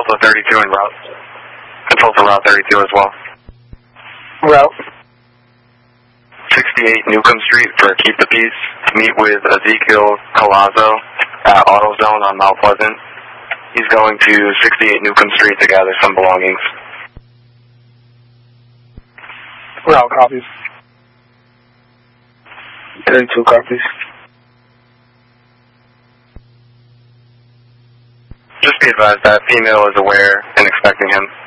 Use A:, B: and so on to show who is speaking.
A: to 32 and route. Control to route 32 as well.
B: Route.
A: 68 Newcomb Street for Keep the Peace. Meet with Ezekiel Colazzo at AutoZone on Mount Pleasant. He's going to 68 Newcomb Street to gather some belongings.
B: Route copies. 32 copies.
A: Just be advised that female is aware and expecting him.